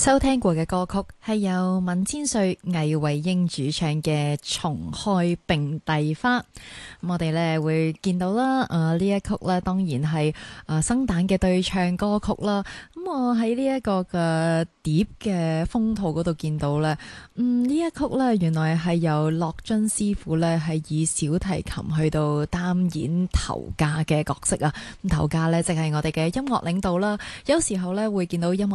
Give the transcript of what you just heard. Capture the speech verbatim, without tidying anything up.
收聽過嘅歌曲係由文千歲、魏慧英主唱嘅《重開並蒂花》。咁我哋咧會見到啦，誒、呃、呢一曲咧當然係誒生蛋嘅對唱歌曲啦。咁我喺呢一個嘅碟嘅封套嗰度見到咧，嗯呢一曲咧原來係由樂津師傅咧係以小提琴去到擔演頭家嘅角色啊。咁頭家咧即係我哋嘅音樂領導啦。有時候咧會見到音樂